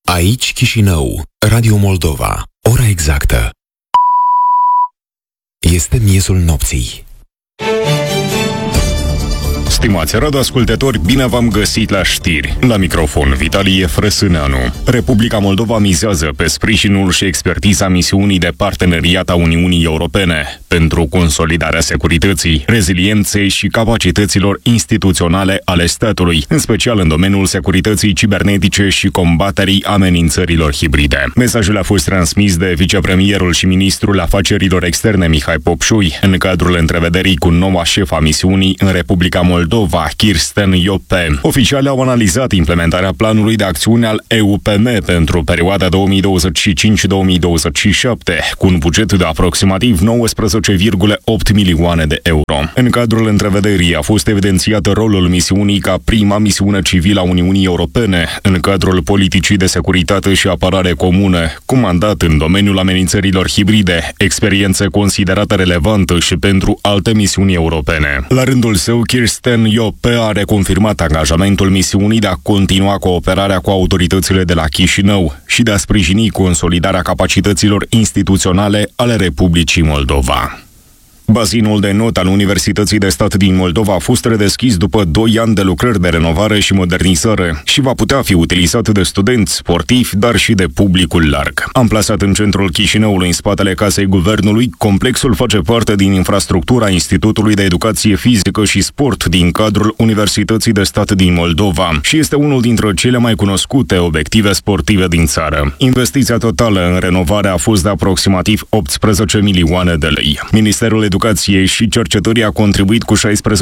Aici Chișinău, Radio Moldova. Ora exactă este miezul nopții. Stimați radioascultători, bine v-am găsit la știri. La microfon, Vitalie Frăsâneanu. Republica Moldova mizează pe sprijinul și expertiza misiunii de parteneriat a Uniunii Europene pentru consolidarea securității, rezilienței și capacităților instituționale ale statului, în special în domeniul securității cibernetice și combaterii amenințărilor hibride. Mesajul a fost transmis de vicepremierul și ministrul afacerilor externe Mihai Popșui în cadrul întrevederii cu noua șefa misiunii în Republica Moldova, Kirsten Iope. Oficialii au analizat implementarea planului de acțiune al EUPM pentru perioada 2025-2027, cu un buget de aproximativ 19,8 milioane de euro. În cadrul întrevederii a fost evidențiat rolul misiunii ca prima misiune civilă a Uniunii Europene în cadrul politicii de securitate și apărare comune, cu mandat în domeniul amenințărilor hibride, experiență considerată relevantă și pentru alte misiuni europene. La rândul său, Kirsten Iope a reconfirmat angajamentul misiunii de a continua cooperarea cu autoritățile de la Chișinău și de a sprijini consolidarea capacităților instituționale ale Republicii Moldova. Bazinul de not al Universității de Stat din Moldova a fost redeschis după 2 ani de lucrări de renovare și modernizare și va putea fi utilizat de studenți, sportivi, dar și de publicul larg. Amplasat în centrul Chișinăului, în spatele Casei Guvernului, complexul face parte din infrastructura Institutului de Educație Fizică și Sport din cadrul Universității de Stat din Moldova și este unul dintre cele mai cunoscute obiective sportive din țară. Investiția totală în renovare a fost de aproximativ 18 milioane de lei. Ministerul Educației și Cercetării a contribuit cu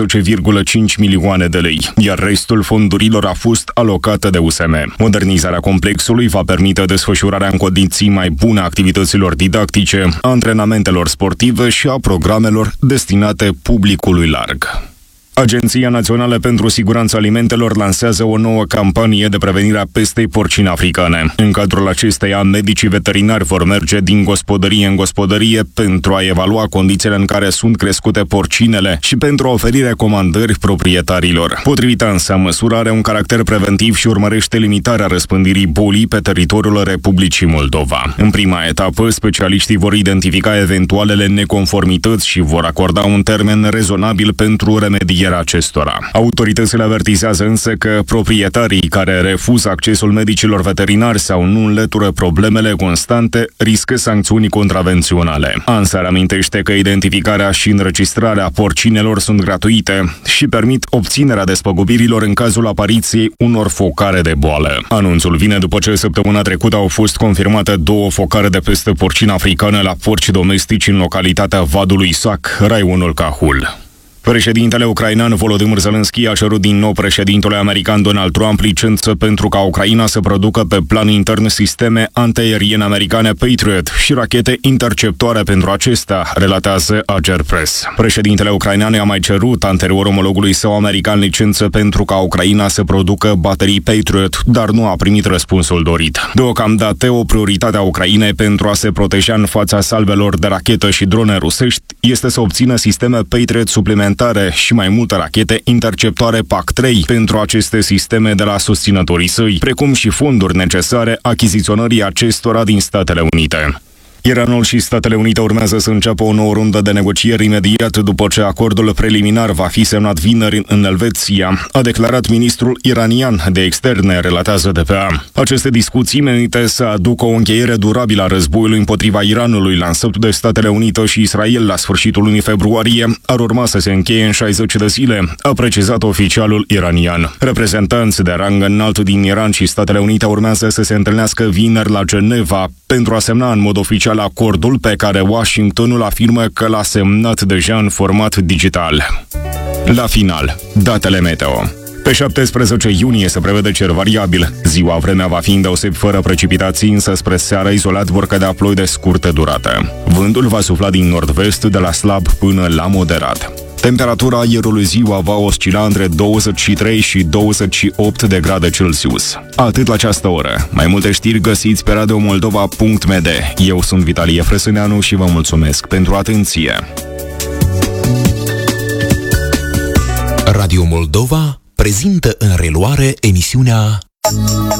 16,5 milioane de lei, iar restul fondurilor a fost alocată de USM. Modernizarea complexului va permite desfășurarea în condiții mai bune a activităților didactice, a antrenamentelor sportive și a programelor destinate publicului larg. Agenția Națională pentru Siguranța Alimentelor lansează o nouă campanie de prevenire a pestei porcine africane. În cadrul acesteia, medicii veterinari vor merge din gospodărie în gospodărie pentru a evalua condițiile în care sunt crescute porcinele și pentru a oferi recomandări proprietarilor. Potrivit ANSA, măsura are un caracter preventiv și urmărește limitarea răspândirii bolii pe teritoriul Republicii Moldova. În prima etapă, specialiștii vor identifica eventualele neconformități și vor acorda un termen rezonabil pentru remedierea acestora. Autoritățile avertizează însă că proprietarii care refuză accesul medicilor veterinari sau nu înlătură problemele constante riscă sancțiuni contravenționale. ANSA reamintește că identificarea și înregistrarea porcinelor sunt gratuite și permit obținerea despăgubirilor în cazul apariției unor focare de boală. Anunțul vine după ce săptămâna trecută au fost confirmate 2 focare de pestă porcină africană la porci domestici în localitatea Vadului Sac, raionul Cahul. Președintele ucrainean Volodymyr Zelensky a cerut din nou președintelui american Donald Trump licență pentru ca Ucraina să producă pe plan intern sisteme antiaeriene americane Patriot și rachete interceptoare pentru acesta, relatează Ager Press. Președintele ucrainean a mai cerut anterior omologului său american licență pentru ca Ucraina să producă baterii Patriot, dar nu a primit răspunsul dorit. Deocamdată, o prioritate a Ucrainei pentru a se proteja în fața salvelor de rachetă și drone rusești este să obțină sisteme Patriot suplimentare și mai multe rachete interceptoare PAC-3 pentru aceste sisteme de la susținătorii săi, precum și fonduri necesare achiziționării acestora din Statele Unite. Iranul și Statele Unite urmează să înceapă o nouă rundă de negocieri imediat după ce acordul preliminar va fi semnat vineri în Elveția, a declarat ministrul iranian de externe, relatează DPA. Aceste discuții menite să aducă o încheiere durabilă a războiului împotriva Iranului lansat de Statele Unite și Israel la sfârșitul lunii februarie ar urma să se încheie în 60 de zile, a precizat oficialul iranian. Reprezentanți de rang înalt din Iran și Statele Unite urmează să se întâlnească vineri la Geneva pentru a semna în mod oficial acordul pe care Washingtonul afirmă că l-a semnat deja în format digital. La final, datele meteo. Pe 17 iunie se prevede cer variabil. Ziua vremea va fi îndeosebi fără precipitații, însă spre seară izolat vor cădea ploi de scurtă durată. Vântul va sufla din nord-vest de la slab până la moderat. Temperatura aerului ziua va oscila între 23 și 28 de grade Celsius. Atât la această oră. Mai multe știri găsiți pe radiomoldova.md. Eu sunt Vitalie Frăsâneanu și vă mulțumesc pentru atenție. Radio Moldova prezintă în reluare emisiunea